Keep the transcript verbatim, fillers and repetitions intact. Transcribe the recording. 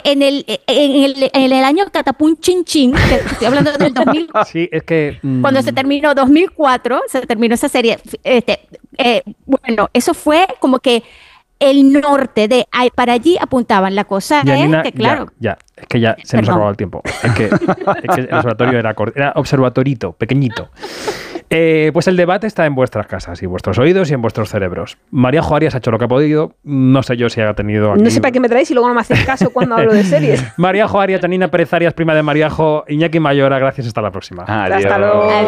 en el, en el, en el año Catapum Chin Chin, que estoy hablando del dos mil, sí, es que... Mmm... cuando se terminó dos mil cuatro, se terminó esa serie. Este, eh, bueno, eso fue como que el norte de para allí apuntaban. La cosa Janina, es que, claro... Ya, ya, es que ya se Perdón. nos ha robado el tiempo. Es que, es que el observatorio era, era observatorito, pequeñito. Eh, pues el debate está en vuestras casas y vuestros oídos y en vuestros cerebros. Maríajo Arias ha hecho lo que ha podido. No sé yo si ha tenido... Aquí... No sé para qué me traéis y luego no me hacéis caso cuando hablo de series. Maríajo Arias, Janina Pérez Arias, prima de Maríajo, Iñaki Mayora, gracias, hasta la próxima. Adiós. Hasta luego.